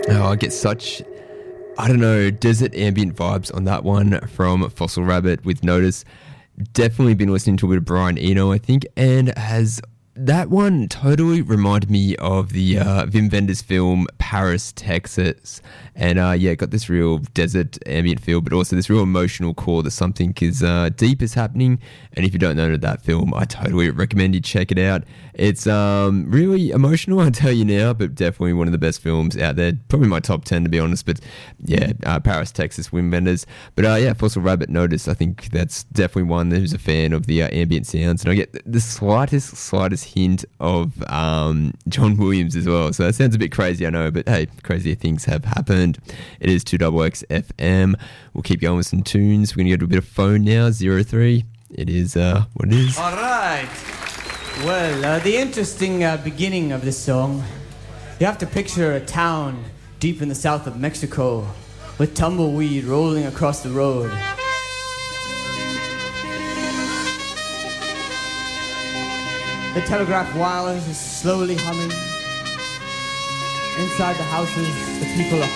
Oh, I get such, I don't know, desert ambient vibes on that one from Fossil Rabbit with Notice. Definitely been listening to a bit of Brian Eno, I think, and has that one totally reminded me of the Wim Wenders film Paris, Texas. And yeah, got this real desert ambient feel, but also this real emotional core that something is deep is happening. And if you don't know that film, I totally recommend you check it out. It's really emotional, I'll tell you now, but definitely one of the best films out there. Probably my top 10, to be honest. But yeah, Paris, Texas, Wim Wenders. But yeah, Fossil Rabbit, Notice. I think that's definitely one who's a fan of the ambient sounds. And I get the slightest hint of John Williams as well. So that sounds a bit crazy, I know. But hey, crazier things have happened. It is 2XX FM. We'll keep going with some tunes. We're going to go to a bit of phone now, 03. It is what it is. All right. Well, the interesting beginning of this song, you have to picture a town deep in the south of Mexico with tumbleweed rolling across the road. The telegraph wires are slowly humming. Inside the houses, the people are